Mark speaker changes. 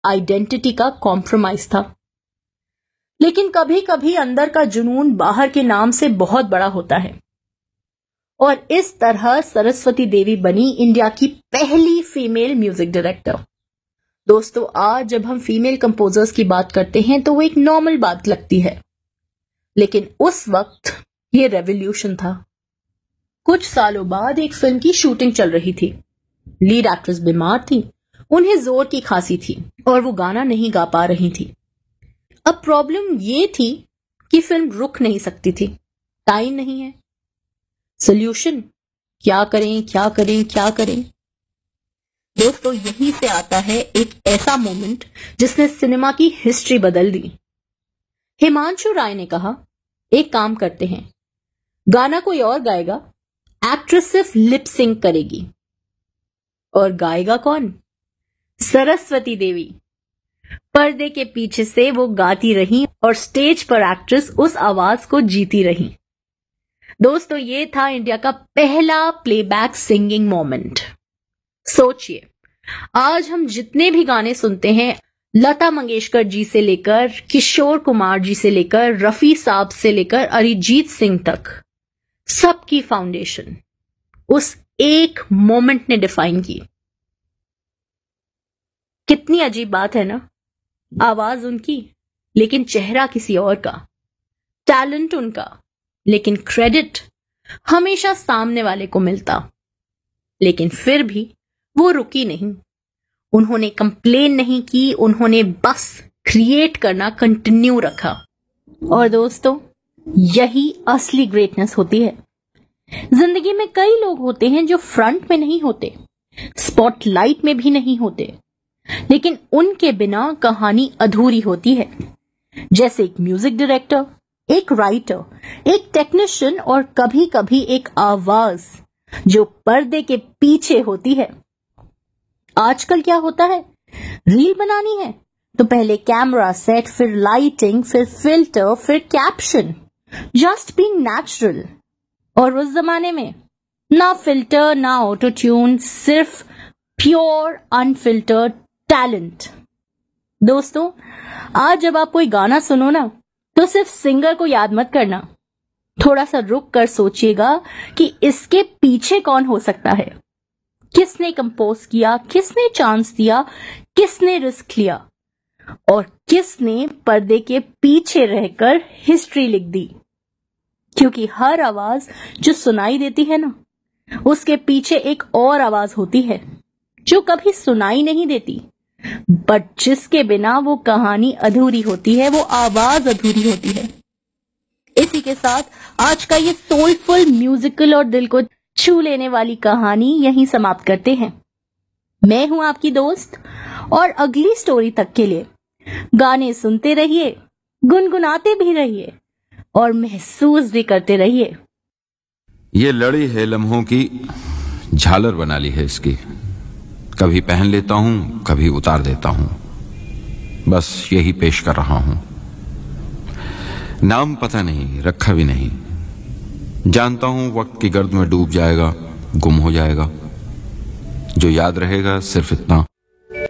Speaker 1: Identity का compromise था। लेकिन कभी कभी अंदर का जुनून बाहर के नाम से बहुत बड़ा होता है, और इस तरह सरस्वती देवी बनी इंडिया की पहली फीमेल म्यूजिक डायरेक्टर। दोस्तों, आज जब हम फीमेल कंपोजर्स की बात करते हैं तो वो एक नॉर्मल बात लगती है, लेकिन उस वक्त ये रेवोल्यूशन था। कुछ सालों बाद एक फिल्म की शूटिंग चल रही थी। लीड एक्ट्रेस बीमार थी, उन्हें जोर की खांसी थी और वो गाना नहीं गा पा रही थी। अब प्रॉब्लम ये थी कि फिल्म रुक नहीं सकती थी, टाइम नहीं है। सोल्यूशन, क्या करें क्या करें क्या करें। दोस्तों, यहीं से आता है एक ऐसा मोमेंट जिसने सिनेमा की हिस्ट्री बदल दी। हिमांशु राय ने कहा, एक काम करते हैं, गाना कोई और गाएगा, एक्ट्रेस सिर्फ लिप सिंक करेगी। और गाएगा कौन? सरस्वती देवी। पर्दे के पीछे से वो गाती रही और स्टेज पर एक्ट्रेस उस आवाज को जीती रही। दोस्तों, ये था इंडिया का पहला प्लेबैक सिंगिंग मोमेंट। सोचिए, आज हम जितने भी गाने सुनते हैं, लता मंगेशकर जी से लेकर किशोर कुमार जी से लेकर रफी साहब से लेकर अरिजीत सिंह तक, सबकी फाउंडेशन उस एक मोमेंट ने डिफाइन की। कितनी अजीब बात है ना, आवाज उनकी लेकिन चेहरा किसी और का, टैलेंट उनका लेकिन क्रेडिट हमेशा सामने वाले को मिलता। लेकिन फिर भी वो रुकी नहीं, उन्होंने कंप्लेन नहीं की, उन्होंने बस क्रिएट करना कंटिन्यू रखा। और दोस्तों, यही असली ग्रेटनेस होती है। जिंदगी में कई लोग होते हैं जो फ्रंट में नहीं होते, स्पॉटलाइट में भी नहीं होते, लेकिन उनके बिना कहानी अधूरी होती है। जैसे एक म्यूजिक डायरेक्टर, एक राइटर, एक टेक्नीशियन और कभी कभी एक आवाज जो पर्दे के पीछे होती है। आजकल क्या होता है, रील बनानी है तो पहले कैमरा सेट, फिर लाइटिंग, फिर फिल्टर, फिर कैप्शन, जस्ट बीइंग नेचुरल। और उस जमाने में ना फिल्टर ना ऑटो ट्यून, सिर्फ प्योर अनफिल्टर्ड टैलेंट। दोस्तों, आज जब आप कोई गाना सुनो ना, तो सिर्फ सिंगर को याद मत करना, थोड़ा सा रुक कर सोचिएगा कि इसके पीछे कौन हो सकता है, किसने कंपोज किया, किसने चांस दिया, किसने रिस्क लिया और किसने पर्दे के पीछे रहकर हिस्ट्री लिख दी। क्योंकि हर आवाज जो सुनाई देती है ना, उसके पीछे एक और आवाज होती है जो कभी सुनाई नहीं देती, बट जिसके बिना वो कहानी अधूरी होती है, वो आवाज अधूरी होती है। इसी के साथ आज का ये सोलफुल म्यूजिकल और दिल को छू लेने वाली कहानी यहीं समाप्त करते हैं। मैं हूं आपकी दोस्त, और अगली स्टोरी तक के लिए गाने सुनते रहिए, गुनगुनाते भी रहिए और महसूस भी करते रहिए।
Speaker 2: ये लड़ी है लम्हों की, झालर बना ली है इसकी, कभी पहन लेता हूं, कभी उतार देता हूं, बस यही पेश कर रहा हूं। नाम पता नहीं, रखा भी नहीं, जानता हूं वक्त की गर्द में डूब जाएगा, गुम हो जाएगा। जो याद रहेगा सिर्फ इतना,